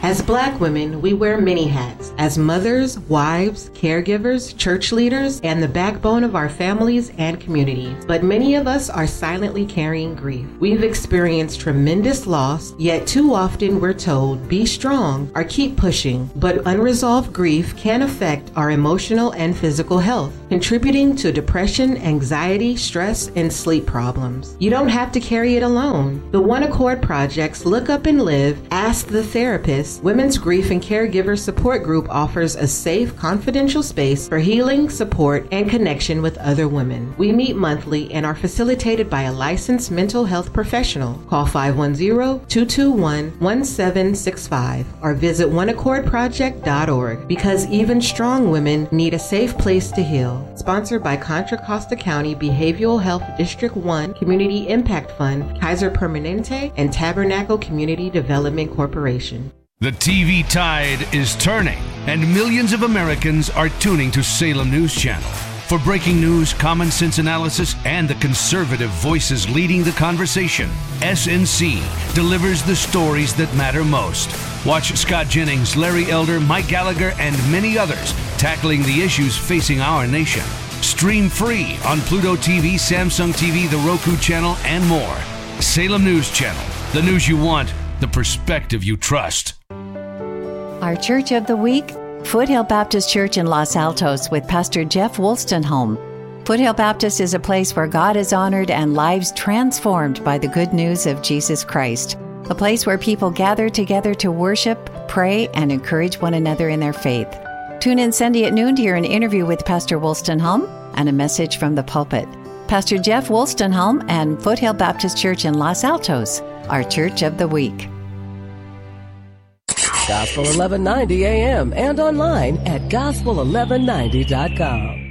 As Black women, we wear many hats. As mothers, wives, caregivers, church leaders, and the backbone of our families and communities. But many of us are silently carrying grief. We've experienced tremendous loss, yet too often we're told, be strong or keep pushing. But unresolved grief can affect our emotional and physical health, contributing to depression, anxiety, stress, and sleep problems. You don't have to carry it alone. The One Accord Project's Look Up and Live, Ask the Therapist, Women's Grief and Caregiver Support Group offers a safe, confidential space for healing, support, and connection with other women. We meet monthly and are facilitated by a licensed mental health professional. Call 510-221-1765 or visit oneaccordproject.org, because even strong women need a safe place to heal. Sponsored by Contra Costa County Behavioral Health District 1 Community Impact Fund, Kaiser Permanente, and Tabernacle Community Development Corporation. The TV tide is turning, and millions of Americans are tuning to Salem News Channel. For breaking news, common sense analysis, and the conservative voices leading the conversation, SNC delivers the stories that matter most. Watch Scott Jennings, Larry Elder, Mike Gallagher, and many others tackling the issues facing our nation. Stream free on Pluto TV, Samsung TV, the Roku channel, and more. Salem News Channel. The news you want, the perspective you trust. Our Church of the Week, Foothill Baptist Church in Los Altos with Pastor Jeff Wolstenholme. Foothill Baptist is a place where God is honored and lives transformed by the good news of Jesus Christ. A place where people gather together to worship, pray, and encourage one another in their faith. Tune in Sunday at noon to hear an interview with Pastor Wolstenholme and a message from the pulpit. Pastor Jeff Wolstenholme and Foothill Baptist Church in Los Altos, our Church of the Week. Gospel 1190 AM and online at gospel1190.com.